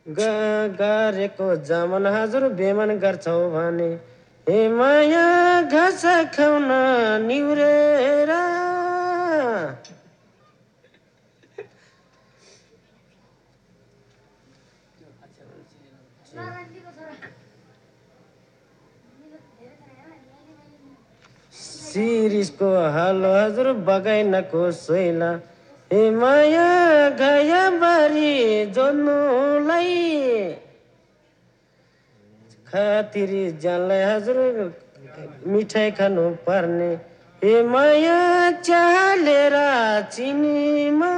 गरेको जमन हजुर बेमन गर्छौ भने हे माया घाँस खाउन निहुरेर शिरिषको हालो हजुर बगाइनको सोइला हे माया गाया बारी जोड्नुलाई खातिरी जानलाई हजुर मिठाई खानु पर्ने हे माया चालेर चिनीमा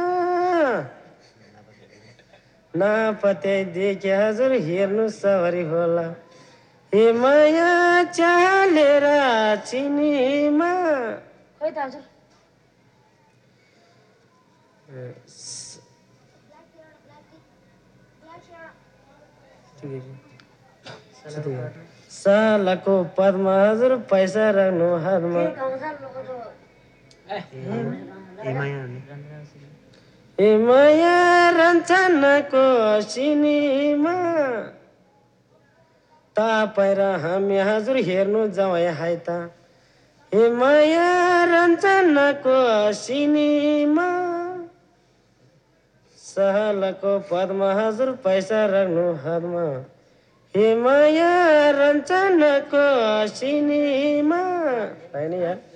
नापत्याइदिए हजुर हेर्नु सवारी होला हे माया चालेर चिनीमा खोइ त हजुर सालको पदमा हजुर पैसा राख्नु हातमा हे माया रन्छनको सिनीमा तापेर हामी हजुर हेर्नु जाउँ हाइ त हे माया रञ्जनको सिनीमा सालको पदमा हजुर पैसा राख्नु हातमा हे माया रञ्जनको सिनीमा होइन यार